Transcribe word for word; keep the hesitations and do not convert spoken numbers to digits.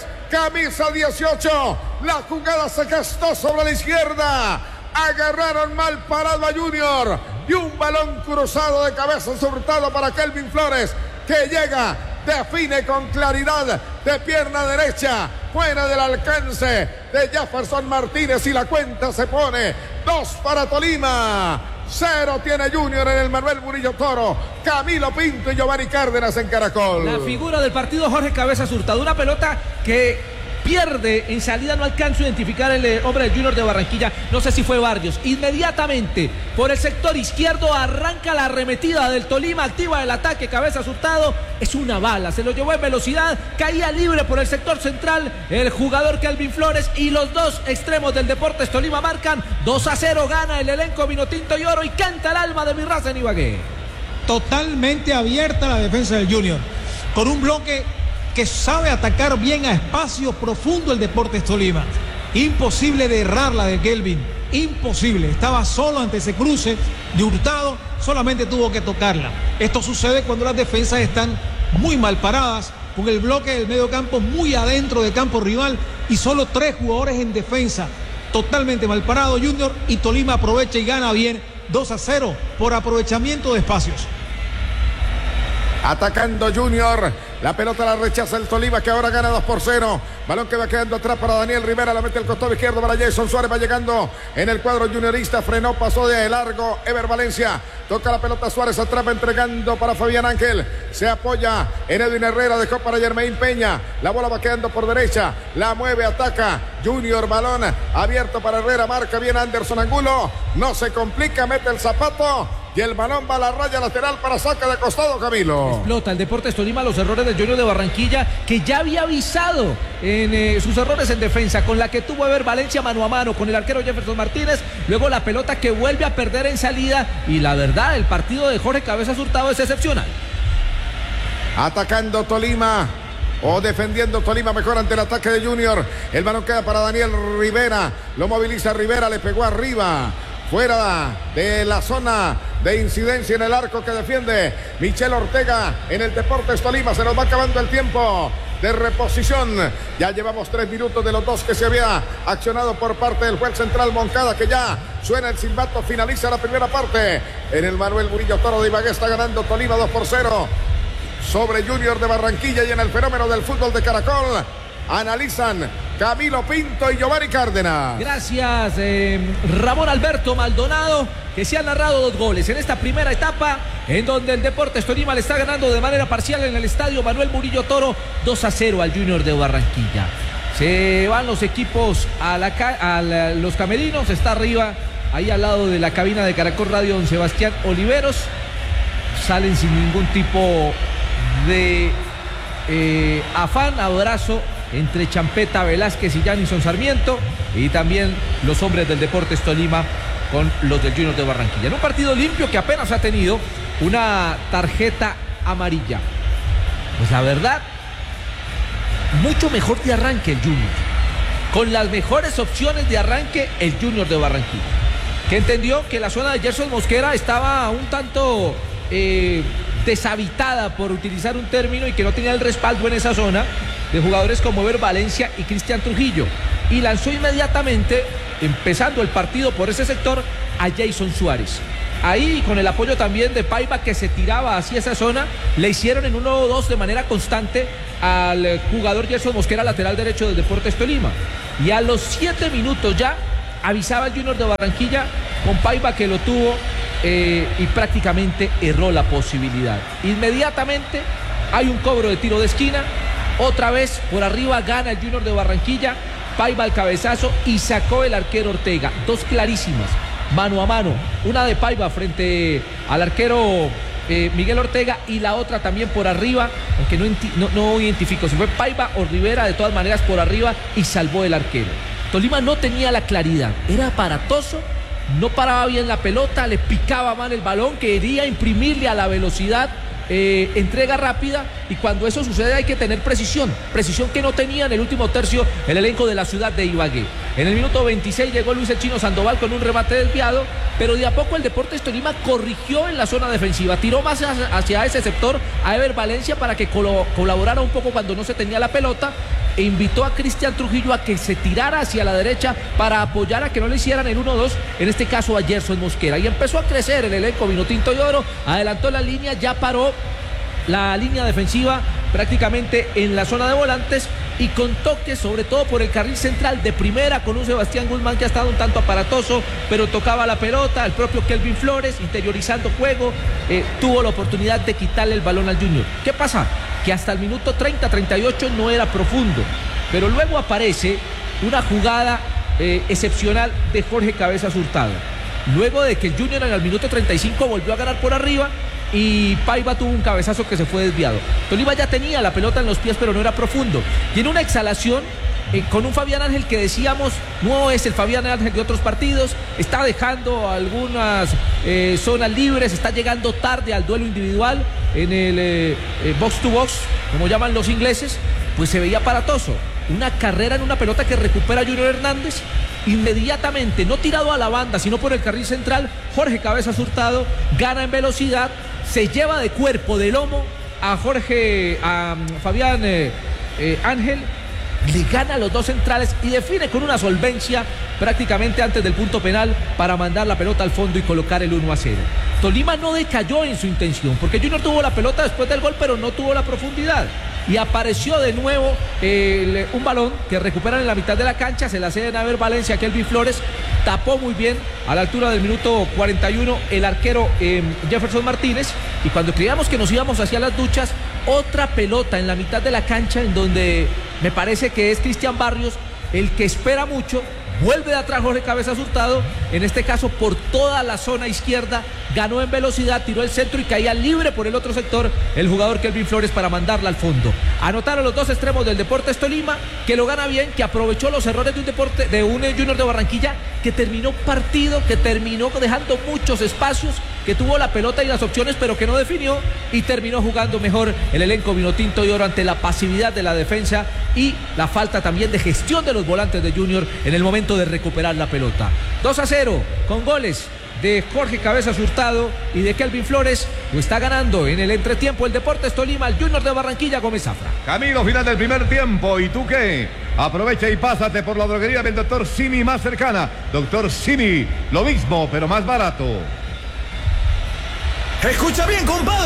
camisa dieciocho. La jugada se gestó sobre la izquierda. Agarraron mal parado a Junior. Y un balón cruzado de cabeza surtado para Kelvin Flores, que llega, define con claridad de pierna derecha, fuera del alcance de Jefferson Martínez, y la cuenta se pone dos para Tolima. Cero tiene Junior en el Manuel Murillo Toro. Camilo Pinto y Giovanni Cárdenas en Caracol. La figura del partido, Jorge Cabezas Hurtado. Una pelota que pierde en salida, no alcanzo a identificar el eh, hombre del Junior de Barranquilla, no sé si fue Barrios. Inmediatamente por el sector izquierdo arranca la arremetida del Tolima, activa el ataque. Cabezas Hurtado, es una bala, se lo llevó en velocidad, caía libre por el sector central el jugador Kelvin Flores, y los dos extremos del Deportes Tolima marcan dos a cero. Gana el elenco vinotinto y oro y canta el alma de mi raza en Ibagué. Totalmente abierta la defensa del Junior, con un bloque que sabe atacar bien a espacio profundo el Deportes Tolima. Imposible de errar la de Kelvin, imposible. Estaba solo ante ese cruce de Hurtado, solamente tuvo que tocarla. Esto sucede cuando las defensas están muy mal paradas, con el bloque del medio campo muy adentro del campo rival y solo tres jugadores en defensa. Totalmente mal parado Junior, y Tolima aprovecha y gana bien dos a cero por aprovechamiento de espacios. Atacando Junior, la pelota la rechaza el Tolima, que ahora gana dos por cero. Balón que va quedando atrás para Daniel Rivera, la mete el costado izquierdo para Jason Suárez, va llegando en el cuadro juniorista, frenó, pasó de largo Ever Valencia, toca la pelota Suárez, atrapa entregando para Fabián Ángel, se apoya en Edwin Herrera, dejó para Germain Peña, la bola va quedando por derecha, la mueve, ataca Junior, balón abierto para Herrera, marca bien Anderson Angulo, no se complica, mete el zapato, y el balón va a la raya lateral para saca de costado, Camilo. Explota el Deportes Tolima los errores del Junior de Barranquilla, que ya había avisado en eh, sus errores en defensa, con la que tuvo Ever Valencia mano a mano con el arquero Jefferson Martínez. Luego la pelota que vuelve a perder en salida, y la verdad, el partido de Jorge Cabezas Hurtado es excepcional. Atacando Tolima, o defendiendo Tolima mejor ante el ataque de Junior. El balón queda para Daniel Rivera, lo moviliza Rivera, le pegó arriba, fuera de la zona de incidencia en el arco que defiende Michel Ortega en el Deportes Tolima. Se nos va acabando el tiempo de reposición. Ya llevamos tres minutos de los dos que se había accionado por parte del juez central Moncada, que ya suena el silbato, finaliza la primera parte. En el Manuel Murillo Toro de Ibagué está ganando Tolima dos por cero sobre Junior de Barranquilla, y en el fenómeno del fútbol de Caracol analizan Camilo Pinto y Giovanni Cárdenas. Gracias, eh, Ramón Alberto Maldonado, que se han narrado dos goles en esta primera etapa, en donde el Deportes Tolima le está ganando de manera parcial en el estadio Manuel Murillo Toro dos a cero al Junior de Barranquilla. Se van los equipos a, la, a la, los camerinos, está arriba, ahí al lado de la cabina de Caracol Radio, don Sebastián Oliveros. Salen sin ningún tipo de eh, afán, abrazo entre Champeta Velázquez y Janison Sarmiento, y también los hombres del Deportes Tolima con los del Junior de Barranquilla. En un partido limpio que apenas ha tenido una tarjeta amarilla. Pues la verdad, mucho mejor de arranque el Junior, con las mejores opciones de arranque el Junior de Barranquilla, que entendió que la zona de Gerson Mosquera estaba un tanto eh, deshabitada, por utilizar un término, y que no tenía el respaldo en esa zona de jugadores como Ever Valencia y Cristian Trujillo, y lanzó inmediatamente, empezando el partido por ese sector, a Jason Suárez. Ahí, con el apoyo también de Paiva, que se tiraba hacia esa zona, le hicieron en uno o dos de manera constante al jugador Gerson Mosquera, lateral derecho del Deportes Tolima. Y a los siete minutos ya avisaba el Junior de Barranquilla con Paiva, que lo tuvo eh, y prácticamente erró la posibilidad. Inmediatamente hay un cobro de tiro de esquina, otra vez por arriba gana el Junior de Barranquilla, Paiva al cabezazo y sacó el arquero Ortega. Dos clarísimas, mano a mano, una de Paiva frente al arquero eh, Miguel Ortega, y la otra también por arriba, aunque no, no, no identifico si fue Paiva o Rivera, de todas maneras por arriba, y salvó el arquero. Tolima no tenía la claridad, era aparatoso, no paraba bien la pelota, le picaba mal el balón, quería imprimirle a la velocidad eh, entrega rápida, y cuando eso sucede hay que tener precisión, precisión que no tenía en el último tercio el elenco de la ciudad de Ibagué. En el minuto veintiséis llegó Luis el Chino Sandoval con un remate desviado, pero de a poco el Deportes Tolima corrigió en la zona defensiva, tiró más hacia ese sector a Ever Valencia para que colo- colaborara un poco cuando no se tenía la pelota, e invitó a Cristian Trujillo a que se tirara hacia la derecha para apoyar a que no le hicieran el uno dos, en este caso a Gerson Mosquera. Y empezó a crecer el elenco vinotinto y oro, adelantó la línea, ya paró la línea defensiva prácticamente en la zona de volantes y con toques sobre todo por el carril central de primera con un Sebastián Guzmán que ha estado un tanto aparatoso, pero tocaba la pelota. El propio Kelvin Flores interiorizando juego, eh, tuvo la oportunidad de quitarle el balón al Junior. ¿Qué pasa? Que hasta el minuto treinta, treinta y ocho no era profundo, pero luego aparece una jugada eh, excepcional de Jorge Cabezas Hurtado, luego de que el Junior en el minuto treinta y cinco volvió a ganar por arriba y Paiva tuvo un cabezazo que se fue desviado. Tolima ya tenía la pelota en los pies, pero no era profundo. Tiene una exhalación eh, con un Fabián Ángel que decíamos no es el Fabián Ángel de otros partidos, está dejando algunas eh, zonas libres, está llegando tarde al duelo individual en el eh, eh, box to box, como llaman los ingleses, pues se veía aparatoso. Una carrera en una pelota que recupera Junior Hernández, inmediatamente, no tirado a la banda, sino por el carril central, Jorge Cabezas Hurtado gana en velocidad, se lleva de cuerpo, de lomo a Jorge, a um, Fabián eh, eh, Ángel, le gana a los dos centrales y define con una solvencia prácticamente antes del punto penal para mandar la pelota al fondo y colocar el uno a cero. Tolima no decayó en su intención, porque Junior tuvo la pelota después del gol, pero no tuvo la profundidad. Y apareció de nuevo eh, un balón que recuperan en la mitad de la cancha, se la ceden a ver Valencia a Kelvin Flores, tapó muy bien a la altura del minuto cuarenta y uno el arquero eh, Jefferson Martínez, y cuando creíamos que nos íbamos hacia las duchas, otra pelota en la mitad de la cancha en donde me parece que es Cristian Barrios el que espera mucho. Vuelve de atrás Jorge Cabezas Hurtado, en este caso por toda la zona izquierda, ganó en velocidad, tiró el centro y caía libre por el otro sector el jugador Kelvin Flores para mandarla al fondo. Anotaron los dos extremos del Deportes Tolima, que lo gana bien, que aprovechó los errores de un deporte, de un Junior de Barranquilla, que terminó partido, que terminó dejando muchos espacios, que tuvo la pelota y las opciones, pero que no definió, y terminó jugando mejor el elenco vinotinto y oro ante la pasividad de la defensa y la falta también de gestión de los volantes de Junior en el momento de recuperar la pelota. dos a cero con goles de Jorge Cabezas Hurtado y de Kelvin Flores. Lo está ganando en el entretiempo el Deportes Tolima, el Junior de Barranquilla, Gómez Zafra. Camilo, final del primer tiempo. ¿Y tú qué? Aprovecha y pásate por la droguería del doctor Simi más cercana. Doctor Simi, lo mismo, pero más barato. Escucha bien, compadre.